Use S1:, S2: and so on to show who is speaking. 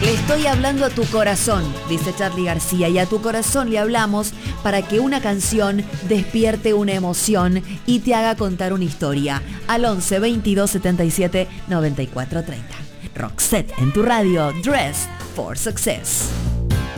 S1: Le estoy hablando a tu corazón, dice Charly García, y a tu corazón le hablamos para que una canción despierte una emoción y te haga contar una historia. Al 11 22 77 94 30. Roxette en tu radio, Dress for Success.